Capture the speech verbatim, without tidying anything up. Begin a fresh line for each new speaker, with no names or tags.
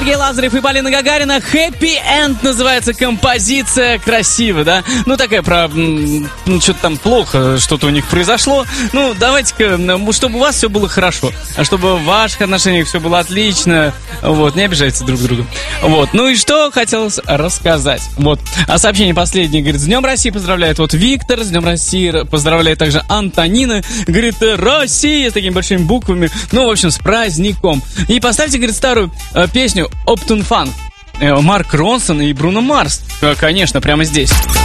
Сергей Лазарев и Полина Гагарина. Happy End называется композиция. Красиво, да? Ну, такая про... Ну, что-то там плохо, что-то у них произошло. Ну, давайте-ка, чтобы у вас все было хорошо. А чтобы в ваших отношениях все было отлично. Вот, не обижайте друг друга. Вот, ну и что хотелось рассказать. Вот, а сообщение последнее, говорит, с Днем России поздравляет вот Виктор, с Днем России поздравляет также Антонина. Говорит, Россия, с такими большими буквами. Ну, в общем, с праздником. И поставьте, говорит, старую э, песню Uptown Funk. Э, Марк Ронсон и Бруно Марс. Э, конечно, прямо здесь.